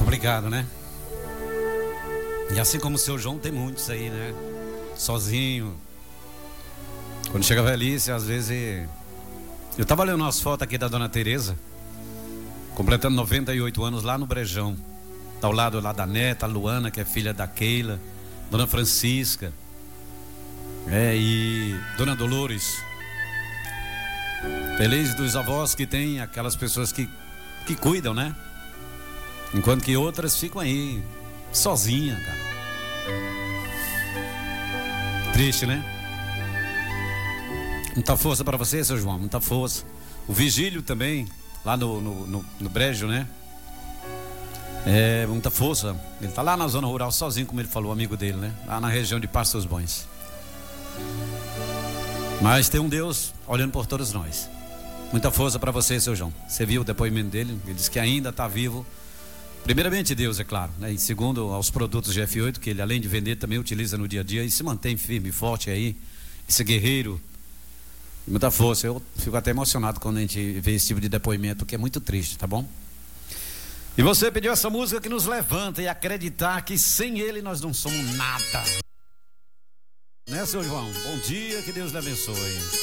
complicado, né? E assim como o seu João, tem muitos aí, né? Sozinho. Quando chega a velhice, às vezes... Eu tava olhando umas fotos aqui da dona Tereza, completando 98 anos lá no Brejão. Tá ao lado lá da neta, a Luana, que é filha da Keila, dona Francisca, e dona Dolores. Feliz dos avós que tem aquelas pessoas que cuidam, né? Enquanto que outras ficam aí sozinha, cara. Triste, né? Muita força para você, seu João, muita força. O Vigílio também, lá no Brejo, né? Muita força. Ele tá lá na zona rural sozinho, como ele falou, amigo dele, né? Lá na região de Pastos Bons. Mas tem um Deus olhando por todos nós. Muita força para você, seu João. Você viu o depoimento dele? Ele disse que ainda está vivo. Primeiramente Deus, é claro, né? E segundo, aos produtos GF8, que ele além de vender também utiliza no dia a dia e se mantém firme e forte aí. Esse guerreiro. Muita força. Eu fico até emocionado quando a gente vê esse tipo de depoimento, que é muito triste, tá bom? E você pediu essa música que nos levanta e acreditar que sem ele nós não somos nada. Né, seu João? Bom dia, que Deus lhe abençoe.